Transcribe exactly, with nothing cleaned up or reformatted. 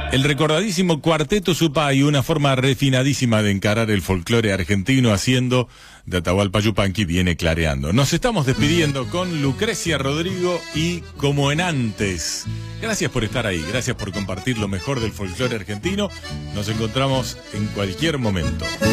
El recordadísimo Cuarteto Supay, una forma refinadísima de encarar el folclore argentino, haciendo de Atahualpa Yupanqui, viene clareando. Nos estamos despidiendo con Lucrecia Rodrigo y Como en Antes. Gracias por estar ahí, gracias por compartir lo mejor del folclore argentino. Nos encontramos en cualquier momento.